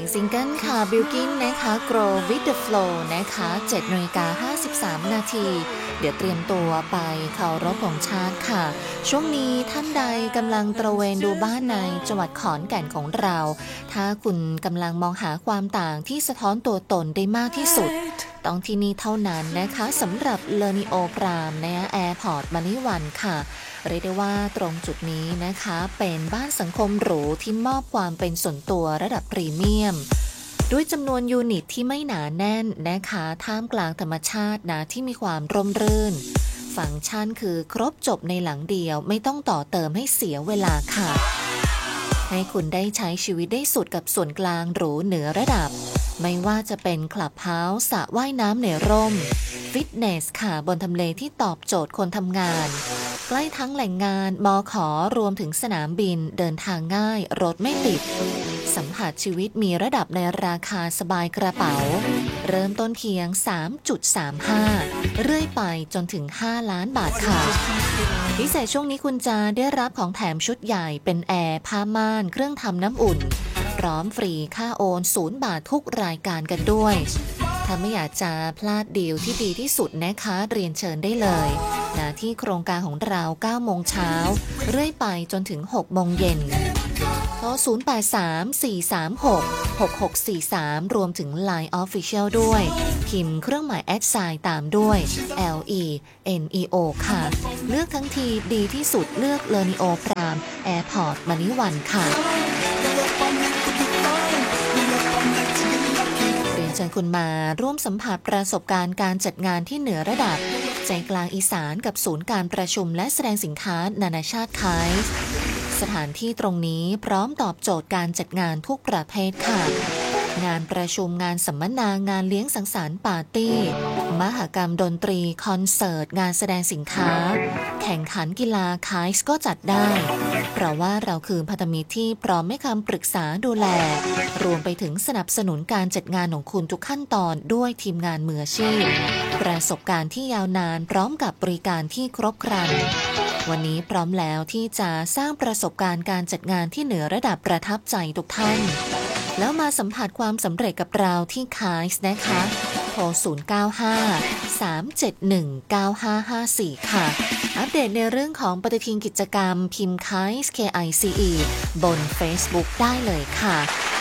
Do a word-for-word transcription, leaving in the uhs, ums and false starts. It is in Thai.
ซิงเกิลค่ะ Bilkin นะคะ Grow with the Flow นะคะเจ็ดนาฬิกาห้าสิบสามนาทีเดี๋ยวเตรียมตัวไปเคารพธงชาติค่ะช่วงนี้ท่านใดกำลังตระเวนดูบ้านในจังหวัดขอนแก่นของเราถ้าคุณกำลังมองหาความต่างที่สะท้อนตัวตนได้มากที่สุดต้องที่นี่เท่านั้นนะคะสำหรับเลอนิโอพรามในแอร์พอร์ตมะลิวันค่ะเรียกได้ว่าตรงจุดนี้นะคะเป็นบ้านสังคมหรูที่มอบความเป็นส่วนตัวระดับพรีเมียมด้วยจำนวนยูนิตที่ไม่หนาแน่นนะคะท่ามกลางธรรมชาตินะที่มีความร่มรื่นฟังก์ชันคือครบจบในหลังเดียวไม่ต้องต่อเติมให้เสียเวลาค่ะให้คุณได้ใช้ชีวิตได้สุดกับส่วนกลางหรูเหนือระดับไม่ว่าจะเป็นคลับเฮาส์สระว่ายน้ำในร่มฟิตเนสค่ะบนทำเลที่ตอบโจทย์คนทำงานใกล้ทั้งแหล่งงานมขรวมถึงสนามบินเดินทางง่ายรถไม่ติดสัมผัสชีวิตมีระดับในราคาสบายกระเป๋าเริ่มต้นเพียง สามจุดสามห้า เรื่อยไปจนถึงห้าล้านบาทค่ะพิเศษช่วงนี้คุณจะได้รับของแถมชุดใหญ่เป็นแอร์ผ้าม่านเครื่องทำน้ำอุ่นพร้อมฟรีค่าโอนศูนย์บาททุกรายการกันด้วยถ้าไม่อยากจะพลาดดีลที่ดีที่สุดนะคะเรียนเชิญได้เลยนะที่โครงการของเราเก้าโมงเช้าเรื่อยไปจนถึงหกโมงเย็นโทรศูนย์ แปด สาม สี่ สาม หก หก หก สี่ สามรวมถึง ไลน์ Official ด้วยพิมพ์เครื่องหมายแอดไซน์ตามด้วย แอล อี เอ็น อี โอ ค่ะเลือกทั้งทีดีที่สุดเลือกเลอนิโอพรามแอร์พอร์ตมะลิวันค่ะเชิญคุณมาร่วมสัมผัสประสบการณ์การจัดงานที่เหนือระดับใจกลางอีสานกับศูนย์การประชุมและแสดงสินค้านานาชาติไคส์สถานที่ตรงนี้พร้อมตอบโจทย์การจัดงานทุกประเภทค่ะงานประชุมงานสัมมนางานเลี้ยงสังสรรค์ปาร์ตี้มหกรรมดนตรีคอนเสิร์ตงานแสดงสินค้าแข่งขันกีฬาไคส์ก็จัดได้เพราะว่าเราคือพันธมิตรที่พร้อมให้คำปรึกษาดูแลรวมไปถึงสนับสนุนการจัดงานของคุณทุกขั้นตอนด้วยทีมงานมืออาชีพประสบการณ์ที่ยาวนานพร้อมกับบริการที่ครบครันวันนี้พร้อมแล้วที่จะสร้างประสบการณ์การจัดงานที่เหนือระดับประทับใจทุกท่านแล้วมาสัมผัสความสำเร็จกับเราที่ไคส์นะคะโทรศูนย์ เก้า ห้า สาม เจ็ด หนึ่ง เก้า ห้า ห้า สี่ค่ะอัปเดตในเรื่องของปฏิทินกิจกรรมพิมพ์ไคส์ เค ไอ ซี อี บน Facebook ได้เลยค่ะ